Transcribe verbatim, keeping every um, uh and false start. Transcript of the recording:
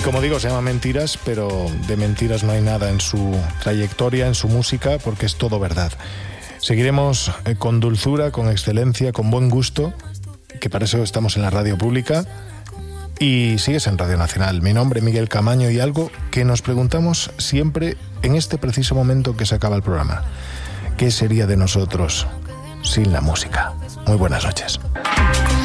como digo, se llama Mentiras, pero de mentiras no hay nada en su trayectoria, en su música, porque es todo verdad. Seguiremos con dulzura, con excelencia, con buen gusto, que para eso estamos en la radio pública, y sigues en Radio Nacional. Mi nombre es Miguel Camaño, y algo que nos preguntamos siempre en este preciso momento que se acaba el programa: ¿qué sería de nosotros sin la música? Muy buenas noches.